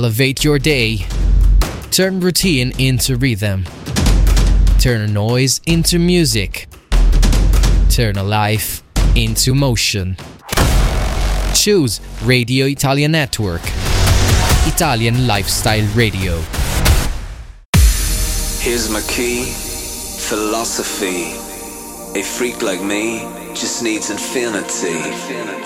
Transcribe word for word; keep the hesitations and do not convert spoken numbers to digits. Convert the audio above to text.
Elevate your day. Turn routine into rhythm. Turn noise into music. Turn a life into motion. Choose Radio Italia Network. Italian Lifestyle Radio. Here's my key. Philosophy. A freak like me just needs infinity.